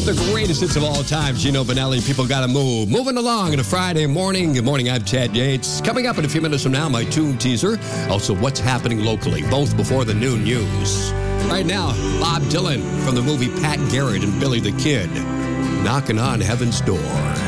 The greatest hits of all time. Gino Vanelli, People Gotta Move. Moving along on a Friday morning. Good morning, I'm Chad Yates. Coming up in a few minutes from now, my tune teaser. Also, what's happening locally, both before the noon news. Right now, Bob Dylan from the movie Pat Garrett and Billy the Kid. Knocking on Heaven's Door.